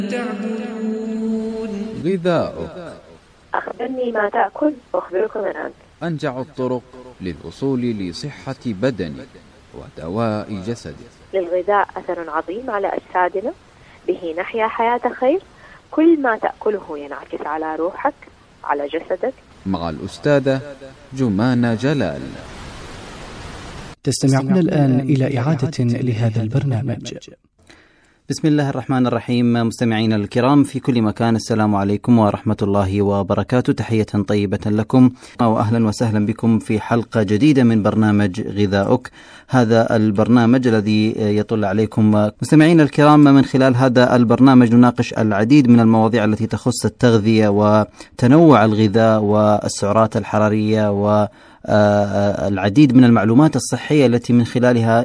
تعبدون. غذاؤك. أخبرني ما تأكل وأخبرك من أنت. أنجع الطرق للوصول لصحة بدنك ودواء جسدك. للغذاء أثر عظيم على أجسادنا، به نحيا حياة خير. كل ما تأكله ينعكس على روحك، على جسدك. مع الأستاذة جمانة جلال. تستمعون الآن إلى إعادة لهذا البرنامج. بسم الله الرحمن الرحيم. مستمعين الكرام في كل مكان، السلام عليكم ورحمة الله وبركاته. تحية طيبة لكم وأهلا وسهلا بكم في حلقة جديدة من برنامج غذاؤك، هذا البرنامج الذي يطل عليكم مستمعين الكرام. من خلال هذا البرنامج نناقش العديد من المواضيع التي تخص التغذية وتنوع الغذاء والسعرات الحرارية والعديد من المعلومات الصحية التي من خلالها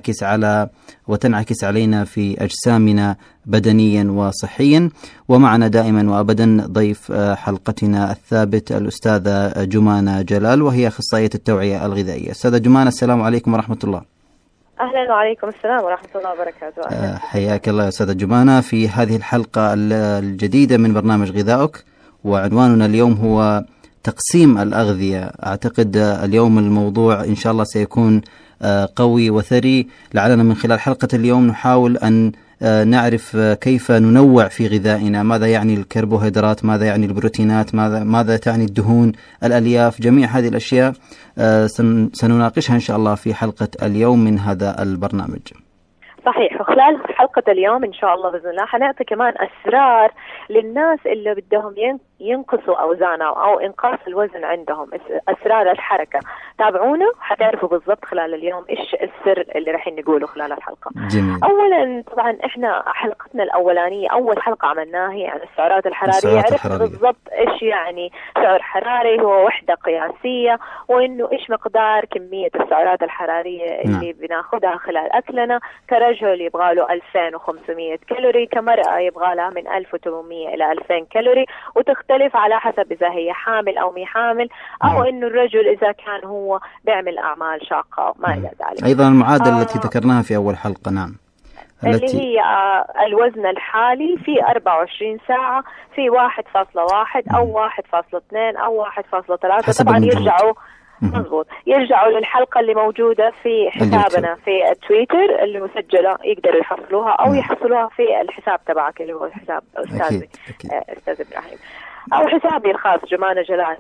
وتنعكس علينا في أجسامنا بدنيا وصحيا. ومعنا دائما وأبدا ضيف حلقتنا الثابت الأستاذة جمانة جلال، وهي أخصائية التوعية الغذائية. أستاذة جمانة، السلام عليكم ورحمة الله. أهلا وعليكم السلام ورحمة الله وبركاته. حياك الله أستاذة جمانة في هذه الحلقة الجديدة من برنامج غذاؤك، وعنواننا اليوم هو تقسيم الأغذية. أعتقد اليوم الموضوع إن شاء الله سيكون قوي وثري، لعلنا من خلال حلقة اليوم نحاول أن نعرف كيف ننوع في غذائنا، ماذا يعني الكربوهيدرات، ماذا يعني البروتينات، ماذا تعني الدهون، الألياف، جميع هذه الأشياء سنناقشها إن شاء الله في حلقة اليوم من هذا البرنامج. صحيح. وخلال حلقة اليوم إن شاء الله بإذن الله حنعطي كمان أسرار للناس اللي بدهم ينقصوا أوزانهم أو إنقاص الوزن عندهم، أسرار الحركة. تابعونا حتعرفوا بالضبط خلال اليوم إيش السر اللي راح نقوله خلال الحلقة. جميل. أولا طبعا إحنا حلقتنا الأولانية أول حلقة عملناها هي عن السعرات الحرارية. عرفنا بالضبط إيش يعني سعر حراري، هو وحدة قياسية، وإنه إيش مقدار كمية السعرات الحرارية اللي بناخدها خلال أكلنا. كرجل يبغى له 2500 كالوري، كمرأة يبغى لها من 1800 إلى 2000 كالوري، وتختلف على حسب إذا هي حامل أو مي حامل، أو إنه الرجل إذا كان هو بيعمل أعمال شاقة ما إلى ذلك. أيضا المعادلة التي ذكرناها في أول حلقة، نعم، اللي هي الوزن الحالي في 24 ساعة في 1.1 أو 1.2 أو 1.3. طبعا يرجعوا مضبوط، يرجعوا للحلقة اللي موجودة في حسابنا في التويتر اللي مسجلة، يقدروا يحصلوها أو يحصلوها في الحساب تبعك اللي هو حساب أستاذ إبراهيم أو حسابي الخاص جمانة جلال.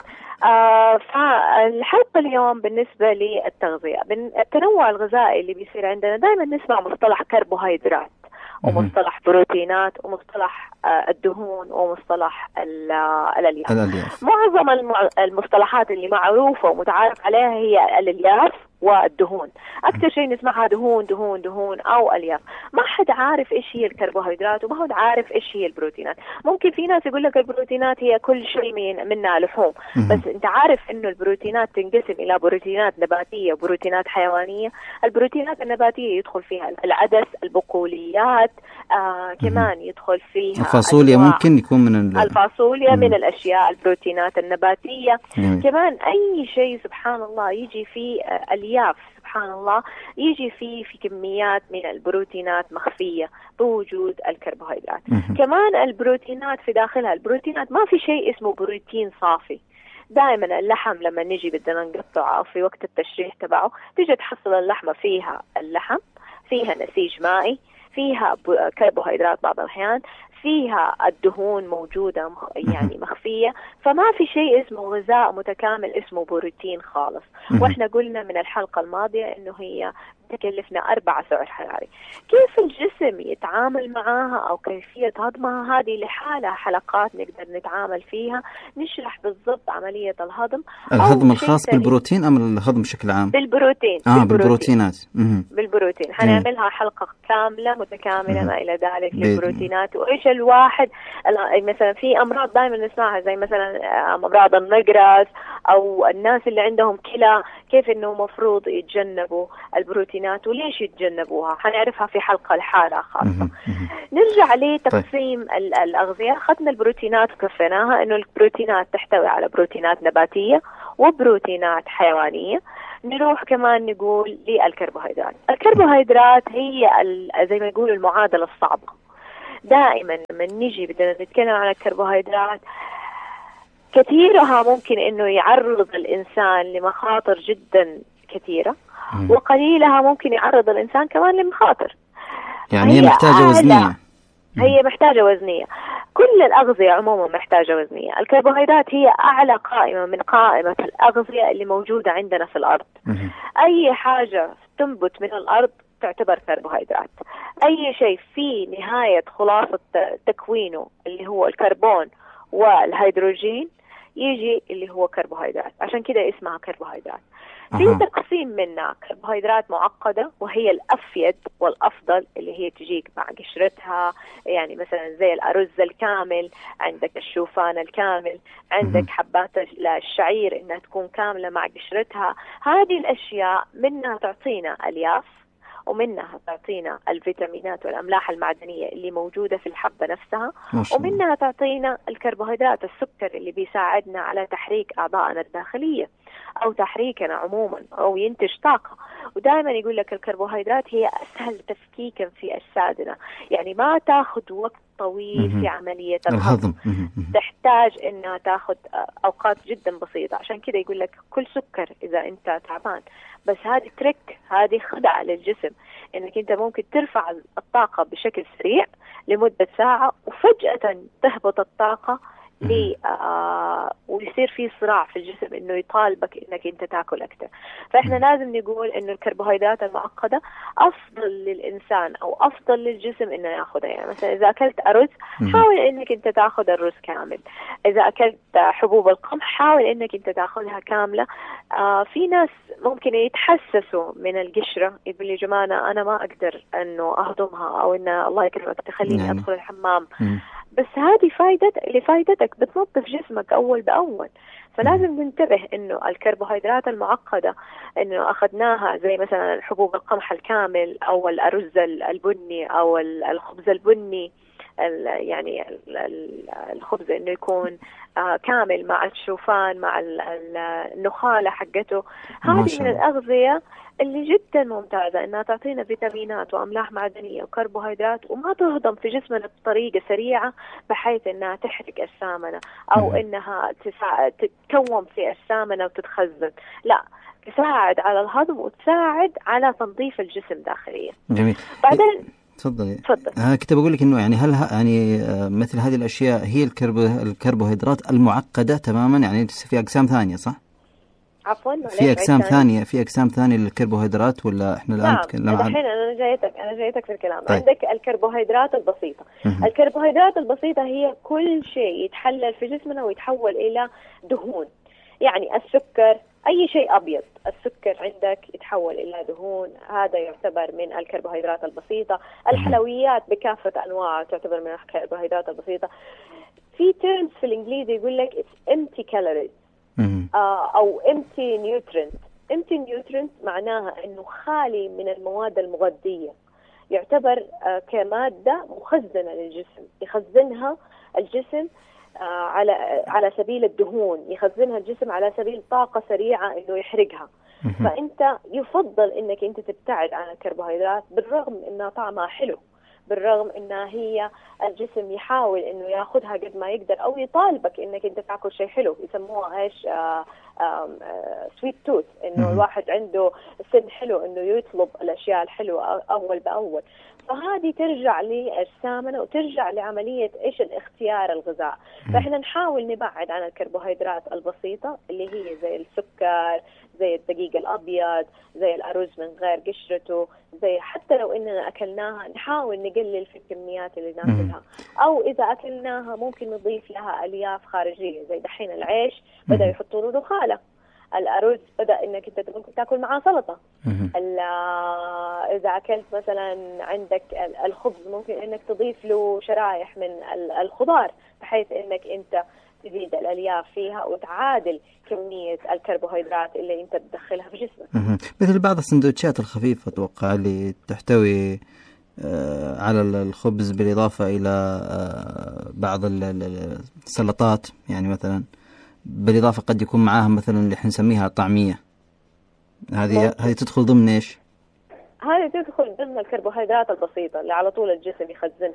فالحلقة اليوم بالنسبة للتغذية، التنوع الغذائي اللي بيصير عندنا دائما نسمع مصطلح كربوهيدرات ومصطلح بروتينات ومصطلح الدهون ومصطلح الألياف. معظم المصطلحات اللي معروفة ومتعارف عليها هي الألياف والدهون. أكثر شيء نسمعها دهون دهون دهون أو ألياف. ما حد عارف إيش هي الكربوهيدرات وما حد عارف إيش هي البروتينات. ممكن في ناس يقول لك البروتينات هي كل شيء منها لحوم، بس أنت عارف إنه البروتينات تنقسم إلى بروتينات نباتية وبروتينات حيوانية. البروتينات النباتية يدخل فيها العدس، البقوليات، كمان يدخل فيها الفاصوليا، ممكن يكون من الفاصوليا من الأشياء البروتينات النباتية. كمان أي شيء سبحان الله يجي فيه الياف، سبحان الله يجي فيه في كميات من البروتينات مخفية بوجود الكربوهيدرات. كمان البروتينات في داخلها، البروتينات ما في شيء اسمه بروتين صافي. دائما اللحم لما نجي بدنا نقطعه في وقت التشريح تبعه تيجي تحصل اللحمة فيها اللحم، فيها نسيج مائي، فيها كربوهيدرات بعض الأحيان، فيها الدهون موجودة يعني مخفية. فما في شيء اسمه غذاء متكامل اسمه بروتين خالص. واحنا قلنا من الحلقة الماضية انه هي تكلفنا 4 سعر حراري. كيف الجسم يتعامل معاها او كيفية هضمها هذه لحالها حلقات نقدر نتعامل فيها، نشرح بالضبط عملية الهضم الخاص بالبروتين ام الهضم بشكل عام؟ بالبروتين. بالبروتينات. بالبروتين حنعملها حلقة كاملة متكاملة ما الى ذلك للبروتينات. وايش الواحد مثلا في امراض دائما نسمعها زي مثلا امراض النقرس او الناس اللي عندهم كلى، كيف انه مفروض يتجنبوا البروتينات وليش يتجنبوها، حنعرفها في حلقة الحالة خاصة. نرجع لتقسيم الأغذية. أخذنا البروتينات وكفيناها انه البروتينات تحتوي على بروتينات نباتية وبروتينات حيوانية. نروح كمان نقول للكربوهيدرات. الكربوهيدرات هي زي ما يقولوا المعادلة الصعبة. دائما لما نيجي بدنا نتكلم عن الكربوهيدرات كثيرها ممكن انه يعرض الانسان لمخاطر جدا كثيرة، وقليلها ممكن يعرض الانسان كمان لمخاطر. يعني هي محتاجة وزنية. هي محتاجة وزنية. كل الأغذية عموما محتاجة وزنية. الكربوهيدرات هي أعلى قائمة من قائمة الأغذية اللي موجودة عندنا في الأرض. أي حاجة تنبت من الأرض تعتبر كربوهيدرات. أي شيء في نهاية خلاصة تكوينه اللي هو الكربون والهيدروجين يجي اللي هو كربوهيدرات، عشان كده اسمها كربوهيدرات. في تقسيم منها كربوهيدرات معقدة وهي الأفيد والأفضل اللي هي تجيك مع قشرتها، يعني مثلا زي الأرز الكامل، عندك الشوفان الكامل، عندك حبات الشعير إنها تكون كاملة مع قشرتها. هذه الأشياء منها تعطينا ألياف، ومنها تعطينا الفيتامينات والأملاح المعدنية اللي موجودة في الحبة نفسها، ومنها تعطينا الكربوهيدرات السكر اللي بيساعدنا على تحريك أعضائنا الداخلية أو تحريكنا عموما أو ينتج طاقة. ودائما يقول لك الكربوهيدرات هي أسهل تفكيكا في أجسادنا، يعني ما تاخذ وقت طويل في عملية الهضم، تحتاج إنها تاخذ أوقات جدا بسيطة. عشان كده يقول لك كل سكر إذا أنت تعبان، بس هذه تريك، هذه خدعة للجسم، إنك أنت ممكن ترفع الطاقة بشكل سريع لمدة ساعة وفجأة تهبط الطاقة ويصير في صراع في الجسم إنه يطالبك إنك أنت تأكل أكثر. فإحنا لازم نقول إنه الكربوهيدرات المعقدة أفضل للإنسان أو أفضل للجسم إنه يأخذها. يعني مثلا إذا أكلت أرز حاول إنك أنت تأخذ الرز كامل. إذا أكلت حبوب القمح حاول إنك أنت تأخذها كاملة. في ناس ممكن يتحسسوا من القشرة، يقول لي جماعة أنا ما أقدر إنه أهضمها أو إن الله يكرمك تخليني أدخل الحمام. بس هذه فايدتك بتنظف جسمك أول بأول. فلازم ننتبه إنه الكربوهيدرات المعقدة إنه أخذناها زي مثلا الحبوب القمح الكامل أو الأرز البني أو الخبز البني، يعني الخبز إنه يكون كامل مع الشوفان مع النخالة حقته. هذه من الأغذية اللي جدا ممتازة إنها تعطينا فيتامينات وأملاح معدنية وكربوهيدرات وما تهضم في جسمنا بطريقة سريعة بحيث إنها تحرق السامنة أو إنها تتكون في السامنة وتتخزن. لا، تساعد على الهضم وتساعد على تنظيف الجسم داخليا. جميل. بعدين تفضل. كنت بقول لك إنه يعني هل يعني مثل هذه الأشياء هي الكربوهيدرات المعقدة تماما، يعني في أقسام ثانية صح؟ عفوا، في أقسام ثانية للكربوهيدرات ولا إحنا الآن نتكلم عن؟ الحين أنا جايتك في الكلام. طيب. عندك الكربوهيدرات البسيطة. الكربوهيدرات البسيطة هي كل شيء يتحلل في جسمنا ويتحول إلى دهون. يعني السكر، أي شيء أبيض، السكر عندك يتحول إلى دهون، هذا يعتبر من الكربوهيدرات البسيطة. الحلويات بكافة أنواعها تعتبر من الكربوهيدرات البسيطة. في تيرمز في الإنجليزي يقول لك it's empty calories أو empty nutrients. empty nutrients معناها إنه خالي من المواد المغذية، يعتبر كمادة مخزنة للجسم، يخزنها الجسم على سبيل الدهون، يخزنها الجسم على سبيل طاقة سريعة إنه يحرقها. فأنت يفضل إنك أنت تبتعد عن الكربوهيدرات، بالرغم إنها طعمها حلو، بالرغم إنها هي الجسم يحاول إنه يأخذها قد ما يقدر أو يطالبك إنك أنت تأكل شيء حلو. يسموها إيش؟ سويت توث، إنه الواحد عنده سن حلو إنه يطلب الأشياء الحلوة أول بأول. فهذه ترجع للسامنة وترجع لعملية إيش الاختيار الغذاء. فإحنا نحاول نبعد عن الكربوهيدرات البسيطة اللي هي زي السكر، زي الدقيق الأبيض، زي الأرز من غير قشرته، زي حتى لو إننا أكلناها نحاول نقلل في الكميات اللي ناكلها، أو إذا أكلناها ممكن نضيف لها ألياف خارجية. زي دحين العيش بدأ يحطوا له نخالة، الأرز بدأ إنك أنت ممكن تأكل معاه سلطة. إذا أكلت مثلا عندك الخبز ممكن إنك تضيف له شرايح من الخضار بحيث إنك أنت تزيد الألياف فيها وتعادل كمية الكربوهيدرات اللي أنت تدخلها في جسمك. مثل بعض السندوتشات الخفيفة أتوقع اللي تحتوي على الخبز بالإضافة إلى بعض السلطات، يعني مثلا بالإضافة قد يكون معاها مثلا اللي حنسميها طعمية. هذه تدخل ضمن إيش؟ هذه تدخل ضمن الكربوهيدرات البسيطة اللي على طول الجسم يخزنها.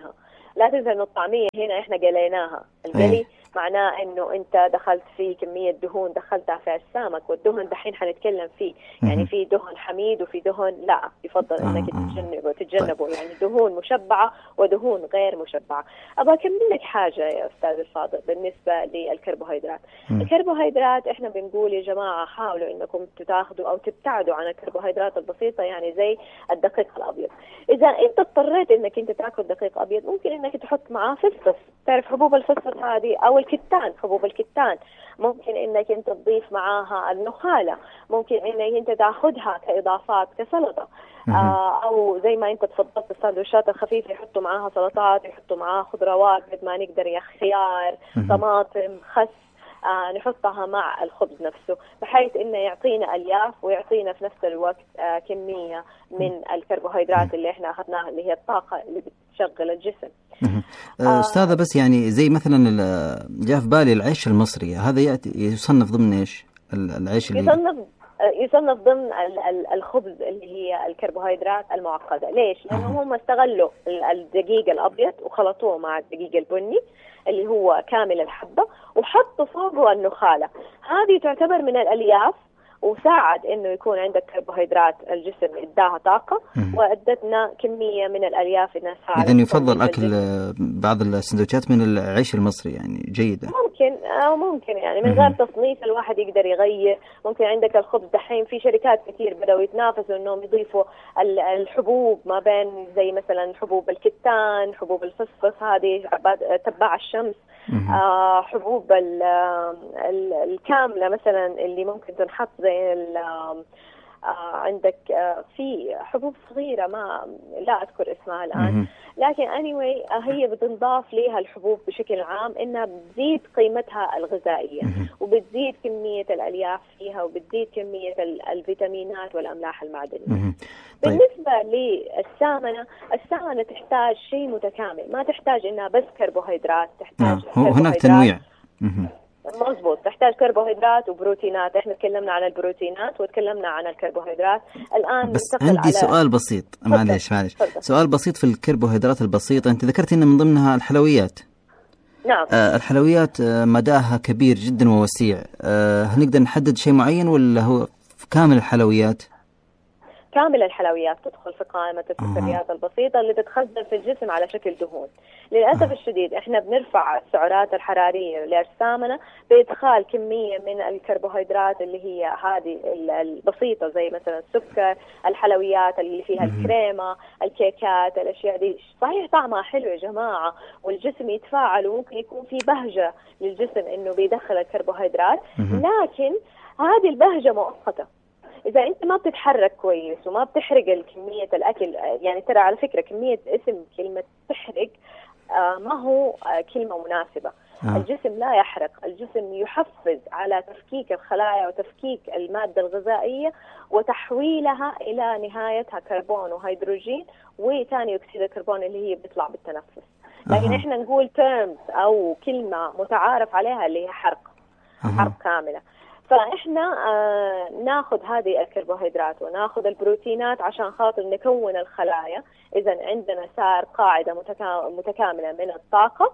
لا تنسى إنه الطعمية هنا إحنا قليناها. القلي معناه إنه أنت دخلت في كمية دهون دخلتها في السمك، والدهن دحين حنتكلم فيه، يعني في دهن حميد وفي دهن لا يفضل إنك تتجنبه يعني دهون مشبعة ودهون غير مشبعة. أبغى أكمل لك حاجة يا أستاذ الفاضل بالنسبة للكربوهيدرات. الكربوهيدرات إحنا بنقول يا جماعة حاولوا إنكم تاخذوا أو تبتعدوا عن الكربوهيدرات البسيطة، يعني زي الدقيق الأبيض. إذا أنت اضطريت إنك أنت تاكل دقيق أبيض ممكن إنك تحط معاه فسفس، تعرف حبوب الفسفس هذه، أو الكتان، حبوب الكتان ممكن إنك أنت تضيف معاها النخالة، ممكن إنك أنت تاخذها كإضافات كسلطة، أو زي ما أنت تفضلت السندوتشات الخفيفة يحطوا معاها سلطات، يحطوا معاها خضروات قد ما نقدر، يا خيار، طماطم، خس، نحطها مع الخبز نفسه، بحيث إنه يعطينا ألياف ويعطينا في نفس الوقت كمية من الكربوهيدرات اللي إحنا أخذناها اللي هي الطاقة اللي بتشغل الجسم. أستاذة بس يعني زي مثلا جاء في بالي العيش المصري، هذا يصنف ضمن إيش؟ العيش اللي يصنف ضمن الخبز اللي هي الكربوهيدرات المعقدة. ليش؟ لأنهم هم استغلوا الدقيق الأبيض وخلطوه مع الدقيق البني اللي هو كامل الحبة وحطوا فوقه النخالة. هذه تعتبر من الألياف وساعد إنه يكون عندك كربوهيدرات، الجسم إداها طاقة وأدتنا كمية من الألياف إنها ساعدت. إذن يفضل أكل بعض السندوتشات من العيش المصري، يعني جيدة. ممكن يعني من غير تصنيف الواحد يقدر يغير. ممكن عندك الخبز دحين في شركات كتير بدأوا يتنافسوا إنهم يضيفوا الحبوب ما بين زي مثلا حبوب الكتان، حبوب الفسفس هذه تبع الشمس، حبوب الكاملة مثلا اللي ممكن تنحط زي عندك في حبوب صغيرة ما لا أذكر اسمها الآن، لكن anyway هي بتنضاف لها الحبوب بشكل عام إنها بتزيد قيمتها الغذائية وبتزيد كمية الألياف فيها وبتزيد كمية الفيتامينات والأملاح المعدنية. بالنسبة للسامنة، السامنة تحتاج شيء متكامل، ما تحتاج إنها بس كربوهيدرات، تحتاج هناك تنويع. مظبوط، تحتاج كربوهيدرات وبروتينات. احنا تكلمنا عن البروتينات وتكلمنا عن الكربوهيدرات. الآن بس عندي سؤال بسيط، معلش سؤال بسيط في الكربوهيدرات البسيطة. انت ذكرت ان من ضمنها الحلويات. نعم. الحلويات مداها كبير جدا ووسيع، هل نقدر نحدد شيء معين ولا هو كامل الحلويات؟ كامل الحلويات تدخل في قائمة السكريات البسيطة اللي تتخزن في الجسم على شكل دهون. للأسف الشديد احنا بنرفع السعرات الحرارية للسامنة بإدخال كمية من الكربوهيدرات اللي هي هذه البسيطة زي مثلا السكر، الحلويات اللي فيها الكريمة، الكيكات، الأشياء دي. صحيح طعمها حلو يا جماعة والجسم يتفاعل وممكن يكون في بهجة للجسم إنه بيدخل الكربوهيدرات، لكن هذه البهجة مؤقتة. إذا أنت ما بتتحرك كويس وما بتحرق كمية الأكل، يعني ترى على فكرة اسم كلمة تحرق ما هو كلمة مناسبة. الجسم لا يحرق، الجسم يحفز على تفكيك الخلايا وتفكيك المادة الغذائية وتحويلها إلى نهايتها كربون وهيدروجين وثاني أكسيد الكربون اللي هي بتطلع بالتنفس. لكن إحنا نقول terms أو كلمة متعارف عليها اللي هي حرق كاملة. فإحنا ناخذ هذه الكربوهيدرات وناخذ البروتينات عشان خاطر نكون الخلايا. إذا عندنا صار قاعدة متكاملة من الطاقة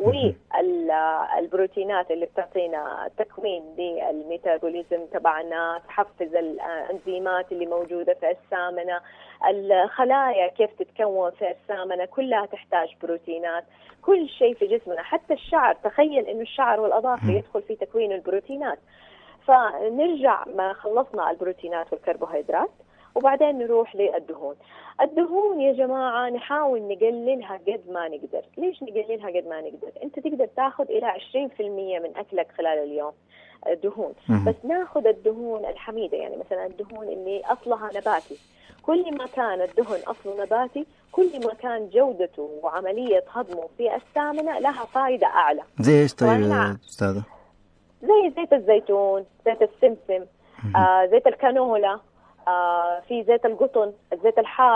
والبروتينات اللي بتعطينا تكوين للميتابوليزم تبعنا، تحفز الأنزيمات اللي موجودة في السامنة، الخلايا كيف تتكون في السامنة كلها تحتاج بروتينات. كل شيء في جسمنا حتى الشعر، تخيل إنه الشعر والأظافر يدخل في تكوين البروتينات. فنرجع ما خلصنا البروتينات والكربوهيدرات وبعدين نروح للدهون. الدهون يا جماعة نحاول نقللها قد ما نقدر. ليش نقللها قد ما نقدر؟ أنت تقدر تاخذ إلى 20% من أكلك خلال اليوم دهون، بس ناخذ الدهون الحميدة، يعني مثلا الدهون اللي أصلها نباتي. كل ما كان الدهن أصله نباتي كل ما كان جودته وعملية هضمه في السامنة لها فائدة أعلى. زي إيش طيب أستاذة؟ زي زيت الزيتون، زيت السمسم، زيت الكانولا، في زيت القطن، الزيت الحار،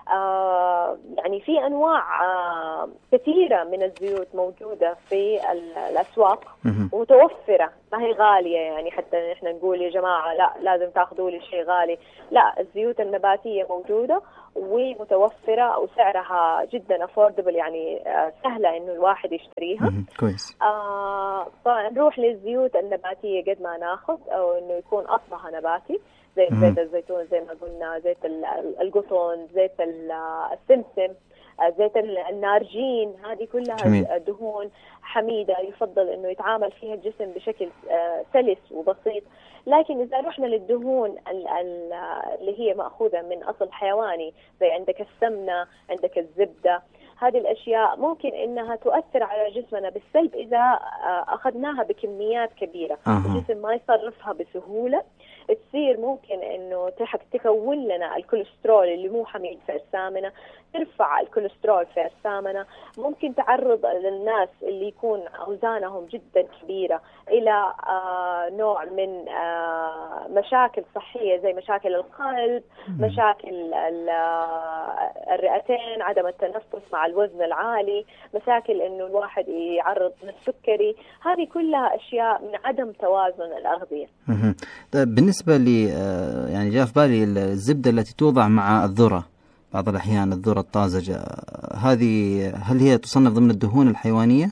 يعني في أنواع كثيرة من الزيوت موجودة في الأسواق ومتوفرة، ما هي غالية يعني حتى إحنا نقول يا جماعة لا لازم تأخذوا لي شيء غالي. لا، الزيوت النباتية موجودة ومتوفرة وسعرها جدا affordable، يعني سهلة إنه الواحد يشتريها. كويس. طبعا نروح للزيوت النباتية قد ما ناخذ، أو إنه يكون أصلها نباتي، زي زيت الزيتون زي ما قلنا، زيت القطن، زيت السمسم، زيت النارجين، هذه كلها دهون حميدة يفضل إنه يتعامل فيها الجسم بشكل سلس وبسيط. لكن إذا رحنا للدهون اللي هي مأخوذة من أصل حيواني، زي عندك السمنة، عندك الزبدة، هذه الأشياء ممكن إنها تؤثر على جسمنا بالسلب إذا أخذناها بكميات كبيرة. الجسم ما يصرفها بسهولة، تصير ممكن إنه تكون لنا الكوليسترول اللي مو حميد في أجسامنا، ترفع الكوليسترول في أجسامنا، ممكن تعرض للناس اللي يكون أوزانهم جدا كبيرة إلى نوع من مشاكل صحية زي مشاكل القلب، مشاكل الرئتين، عدم التنفس مع الوزن العالي، مشاكل إنه الواحد يعرض للسكري. هذه كلها أشياء من عدم توازن الأغذية. طيب بالنسبة لي يعني جاء في بالي الزبدة التي توضع مع الذرة بعض الأحيان، الذرة الطازجة، هذه هل هي تصنف ضمن الدهون الحيوانية؟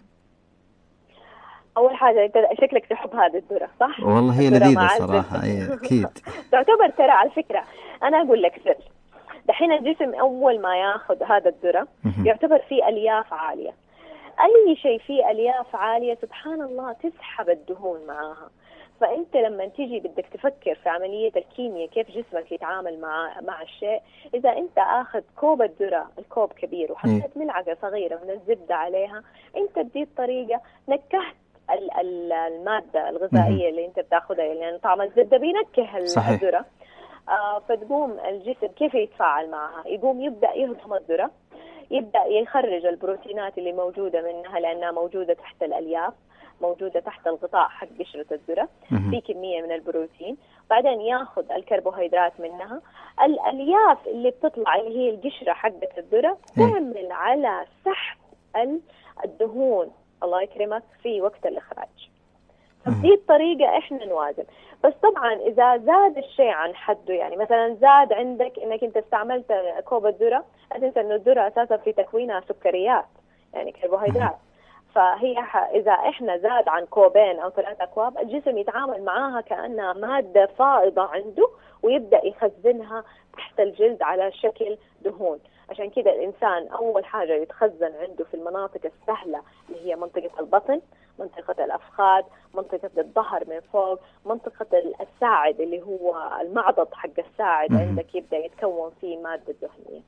أول حاجة أنت شكلك تحب هذه الذرة صح؟ والله هي لذيذة صراحة. أكيد. تعتبر ترى على فكرة أنا أقول لك سر، دحين الجسم أول ما ياخذ هذا الذرة يعتبر فيه ألياف عالية. أي شيء فيه ألياف عالية سبحان الله تسحب الدهون معاها. فأنت لما تيجي بدك تفكر في عملية الكيمياء كيف جسمك يتعامل مع الشيء، إذا أنت أخذ كوب الذرة، الكوب كبير، وحطيت ملعقة صغيرة من الزبدة عليها، أنت بدي الطريقة نكهت المادة الغذائية اللي أنت بتاخذها، يعني طعم الزبدة بينكه الذرة. فتقوم الجسم كيف يتفاعل معها؟ يقوم يبدأ يهضم الذرة، يبدأ يخرج البروتينات اللي موجودة منها لأنها موجودة تحت الألياف، موجودة تحت الغطاء حق قشرة الذرة، في كمية من البروتين. بعدين ياخذ الكربوهيدرات منها. الألياف اللي بتطلع اللي هي القشرة حقة الذرة تعمل على سحب الدهون، الله يكرمك، في وقت الإخراج. فبدي الطريقة إحنا نوازن. بس طبعا إذا زاد الشيء عن حده، يعني مثلا زاد عندك إنك أنت استعملت كوب الذرة، لا تنسى إنه الذرة أساسا في تكوينها سكريات، يعني كربوهيدرات. فهي إذا إحنا زاد عن كوبين أو 3 أكواب، الجسم يتعامل معاها كأنها مادة فائضة عنده، ويبدأ يخزنها تحت الجلد على شكل دهون. عشان كده الإنسان أول حاجة يتخزن عنده في المناطق السهلة اللي هي منطقة البطن، منطقة الأفخاذ، منطقة الظهر من فوق، منطقة الساعد اللي هو المعضد حق الساعد، عندك يبدأ يتكون فيه مادة دهنية.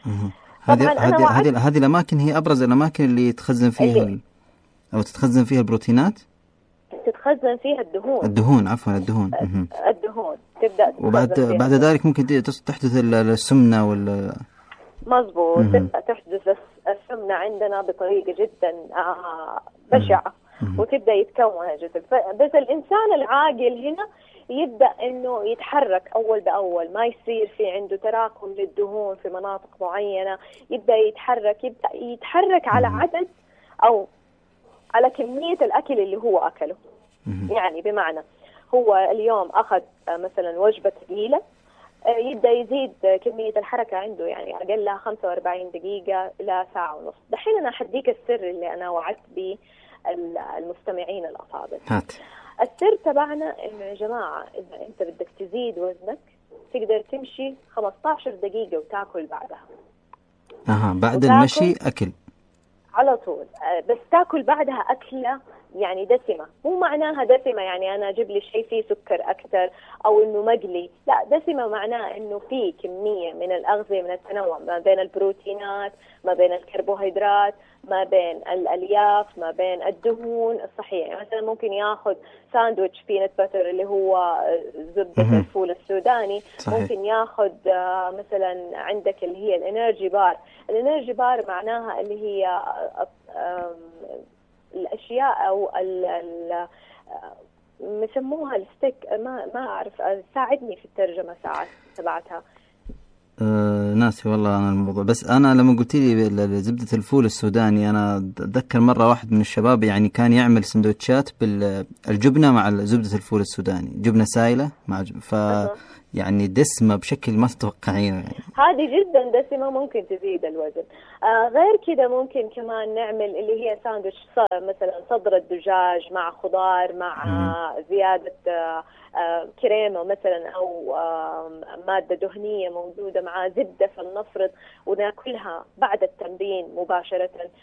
هذه الأماكن هي أبرز الأماكن اللي تخزن فيها أو تتخزن فيها البروتينات، تتخزن فيها الدهون. الدهون تبدأ وبعد ذلك ممكن تحدث السمنة مظبوط. تبدأ تحدث السمنة عندنا بطريقة جدا بشعة، وتبدأ يتكون الجسم. بس الإنسان العاقل هنا يبدأ إنه يتحرك أول بأول، ما يصير في عنده تراكم للدهون في مناطق معينة. يبدأ يتحرك على عدد أو على كمية الأكل اللي هو أكله. يعني بمعنى هو اليوم أخذ مثلا وجبة ثقيلة، يبدأ يزيد كمية الحركة عنده، يعني أقلها 45 دقيقة إلى ساعة ونص. دحين أنا أحديك السر اللي أنا وعدت به المستمعين الأفاضل. السر تبعنا إنه يا جماعة إذا أنت بدك تزيد وزنك تقدر تمشي 15 دقيقة وتاكل بعدها. بعد المشي أكل على طول، بس تاكل بعدها أكلة يعني دسمة. مو معناها دسمة يعني أنا أجيب لي شيء فيه سكر أكتر أو إنه مقلي، لا، دسمة معناه إنه فيه كمية من الأغذية، من التنوع ما بين البروتينات، ما بين الكربوهيدرات، ما بين الألياف، ما بين الدهون الصحية. يعني مثلا ممكن ياخذ ساندويتش بينت باتر اللي هو زبدة الفول السوداني. صحيح. ممكن ياخذ مثلا عندك اللي هي الانرجي بار. الانرجي بار معناها اللي هي الأشياء أو مسموها الستيك، ما أعرف، ساعدني في الترجمة ساعات تبعتها. ناسي والله أنا الموضوع، بس أنا لما قلت لي زبدة الفول السوداني أنا أتذكر مرة واحد من الشباب يعني كان يعمل سندوتشات بالجبنة مع زبدة الفول السوداني، جبنة سائلة مع يعني دسمة بشكل ما تتوقعينه يعني. هذه جدا دسمة، ممكن تزيد الوزن. غير كده ممكن كمان نعمل اللي هي ساندويتش، مثلا صدر الدجاج مع خضار مع زيادة كريمة مثلا، أو مادة دهنية موجودة مع زبدة فلنفرض، وناكلها بعد التمرين مباشرة.